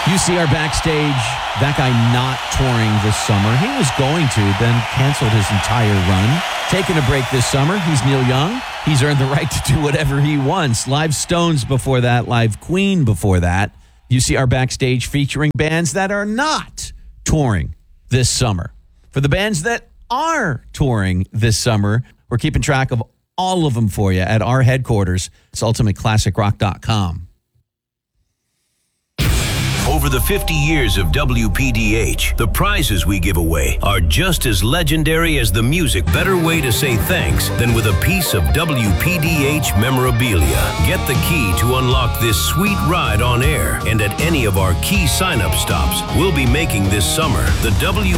UCR backstage, that guy not touring this summer. He was going to, then canceled his entire run. Taking a break this summer. He's Neil Young. He's earned the right to do whatever he wants. Live Stones before that, Live Queen before that. UCR backstage featuring bands that are not touring this summer. For the bands that are touring this summer, we're keeping track of all of them for you at our headquarters. It's ultimateclassicrock.com. Over the 50 years of WPDH, the prizes we give away are just as legendary as the music. Better way to say thanks than with a piece of WPDH memorabilia. Get the key to unlock this sweet ride on air and at any of our key sign-up stops we'll be making this summer. The